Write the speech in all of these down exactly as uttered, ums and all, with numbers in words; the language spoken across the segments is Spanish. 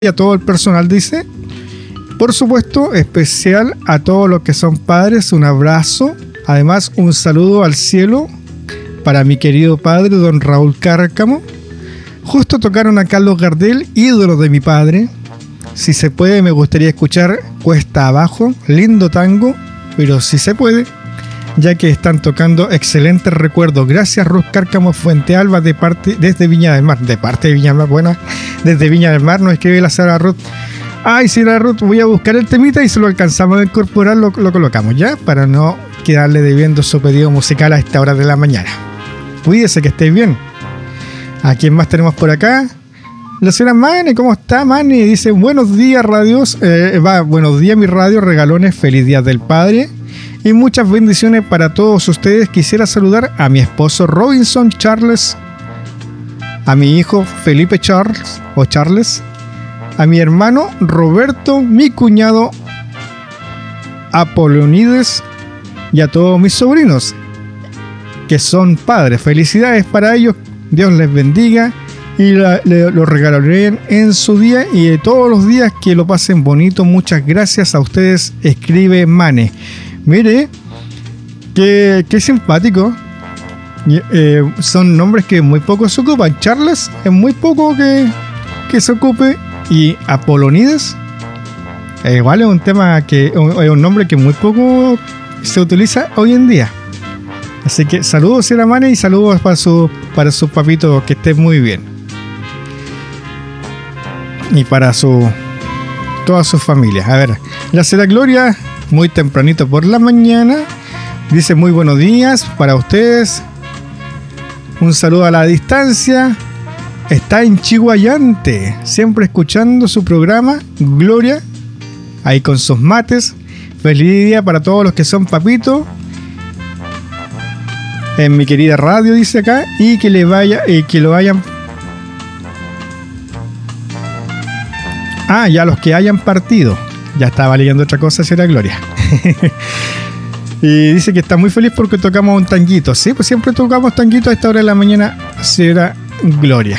y a todo el personal, dice. Por supuesto, especial a todos los que son padres, un abrazo. Además, un saludo al cielo para mi querido padre, don Raúl Cárcamo. Justo tocaron a Carlos Gardel, ídolo de mi padre. Si se puede, me gustaría escuchar Cuesta Abajo, lindo tango, pero si se puede, ya que están tocando excelentes recuerdos. Gracias, Ruth Cárcamo Fuente Alba, de parte, desde Viña del Mar. De parte de Viña del Mar, buena. Desde Viña del Mar nos escribe la Sara Ruth. Ay, sí, la Ruth, voy a buscar el temita y si lo alcanzamos a incorporar, lo, lo colocamos, ¿ya? Para no quedarle debiendo su pedido musical a esta hora de la mañana. Cuídese, que estéis bien. ¿A quién más tenemos por acá? La señora Mane, ¿cómo está, Mane? Dice, buenos días, radios. Eh, va, buenos días, mi radio, regalones, feliz día del padre. Y muchas bendiciones para todos ustedes. Quisiera saludar a mi esposo Robinson Charles, a mi hijo Felipe Charles, o Charles, a mi hermano Roberto, mi cuñado Apolonides y a todos mis sobrinos que son padres. Felicidades para ellos, Dios les bendiga y la, le, lo regalaré en su día y de todos los días que lo pasen bonito. Muchas gracias a ustedes, escribe Mane. Mire, qué, qué simpático. Eh, son nombres que muy poco se ocupan. Charles es muy poco que, que se ocupe. Y Apolonides, eh, igual es un tema que es un nombre que muy poco se utiliza hoy en día. Así que saludos, señora Mane, y saludos para su para sus papitos, que estén muy bien. Y para su toda su familia. A ver, la señora Gloria, muy tempranito por la mañana, dice muy buenos días para ustedes. Un saludo a la distancia. Está en Chihuayante, siempre escuchando su programa, Gloria, ahí con sus mates. Feliz día para todos los que son papitos en mi querida radio, dice acá, y que le vaya, y que lo vayan. Ah, ya los que hayan partido. Ya estaba leyendo otra cosa, será Gloria. Y dice que está muy feliz porque tocamos un tanguito. Sí, pues siempre tocamos tanguito a esta hora de la mañana, será Gloria.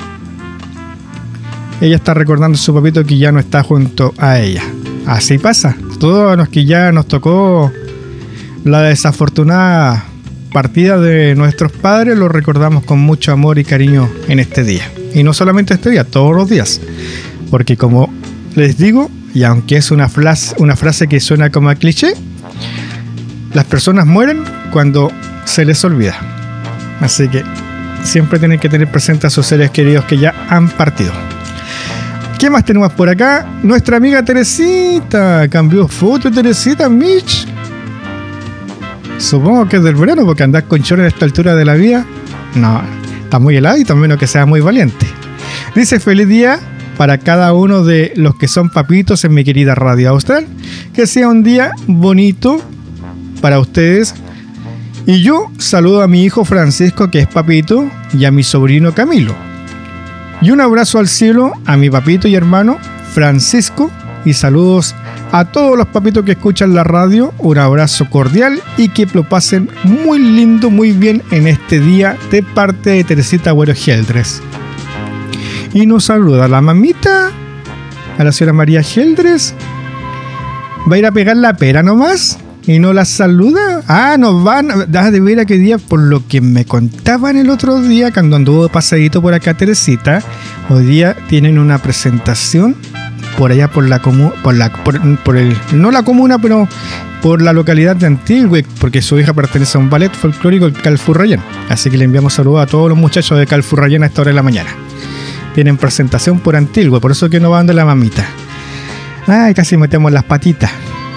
Ella está recordando a su papito que ya no está junto a ella. Así pasa. Todos los que ya nos tocó la desafortunada partida de nuestros padres, lo recordamos con mucho amor y cariño en este día. Y no solamente este día, todos los días. Porque como les digo, y aunque es una frase, una frase que suena como a cliché, las personas mueren cuando se les olvida. Así que siempre tienen que tener presente a sus seres queridos que ya han partido. ¿Qué más tenemos por acá? Nuestra amiga Teresita. Cambió foto, Teresita, Mitch. Supongo que es del verano, porque andar con chorro a esta altura de la vida. No, está muy helado y también que sea muy valiente. Dice, feliz día para cada uno de los que son papitos en mi querida Radio Austral. Que sea un día bonito para ustedes. Y yo saludo a mi hijo Francisco, que es papito, y a mi sobrino Camilo. Y un abrazo al cielo a mi papito y hermano Francisco. Y saludos a todos los papitos que escuchan la radio. Un abrazo cordial y que lo pasen muy lindo, muy bien en este día de parte de Teresita Agüero Geldres. Y nos saluda a la mamita, a la señora María Geldres. ¿Va a ir a pegar la pera nomás? ¿Y no la saluda? Ah, nos van. Ah, de ver a qué día, por lo que me contaban el otro día, cuando anduvo pasadito por acá Teresita, hoy día tienen una presentación por allá por la comuna, por la, por, por el, no la comuna, pero por la localidad de Antilgüe, porque su hija pertenece a un ballet folclórico, el Calfurrayán. Así que le enviamos saludos a todos los muchachos de Calfurrayán a esta hora de la mañana. Tienen presentación por Antilgüe, por eso que no van de la mamita. Ay, casi metemos las patitas.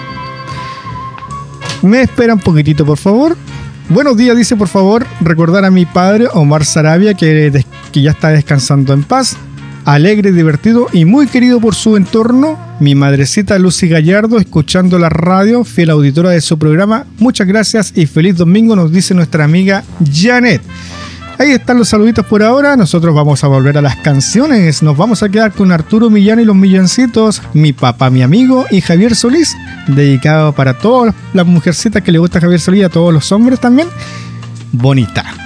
Me espera un poquitito, por favor. Buenos días, dice, por favor, recordar a mi padre Omar Sarabia, que, des- que ya está descansando en paz, alegre, divertido y muy querido por su entorno. Mi madrecita Lucy Gallardo, escuchando la radio, fiel auditora de su programa. Muchas gracias y feliz domingo, nos dice nuestra amiga Janet. Ahí están los saluditos por ahora. Nosotros vamos a volver a las canciones. Nos vamos a quedar con Arturo Millán y los Millancitos, Mi Papá, Mi Amigo y Javier Solís, dedicado para todas las mujercitas que le gusta Javier Solís, a todos los hombres también. Bonita.